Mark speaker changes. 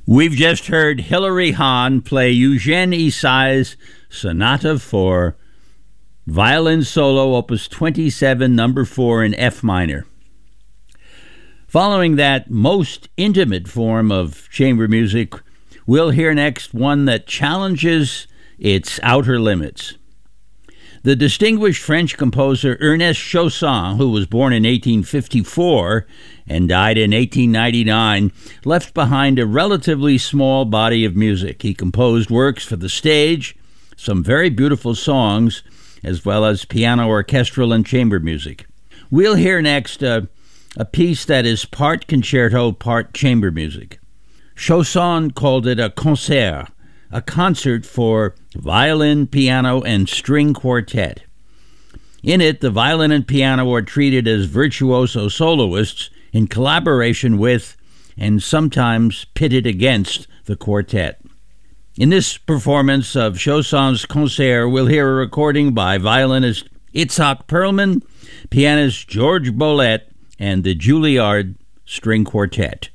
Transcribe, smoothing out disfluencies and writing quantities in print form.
Speaker 1: We've just heard Hilary Hahn play Eugène Ysai's Sonata for Violin Solo, Opus 27, number 4 in F minor. Following that most intimate form of chamber music, we'll hear next one that challenges its outer limits. The distinguished French composer Ernest Chausson, who was born in 1854 and died in 1899, left behind a relatively small body of music. He composed works for the stage, some very beautiful songs, as well as piano, orchestral, and chamber music. We'll hear next a piece that is part concerto, part chamber music. Chausson called it a concert, a concert for violin, piano, and string quartet. In it, the violin and piano are treated as virtuoso soloists in collaboration with and sometimes pitted against the quartet. In this performance of Chausson's concert, we'll hear a recording by violinist Itzhak Perlman, pianist George Bolet, and the Juilliard String Quartet.